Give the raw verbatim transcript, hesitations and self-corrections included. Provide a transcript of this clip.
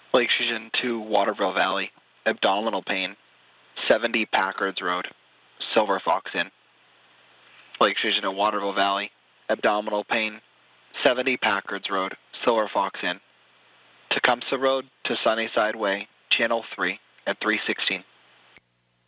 Lake Fusion to Waterville Valley, abdominal pain, seventy Packards Road, Silver Fox Inn. Lake Fusion to Waterville Valley, abdominal pain, seventy Packards Road, Silver Fox Inn. Tecumseh Road to Sunnyside Way, Channel three at three sixteen.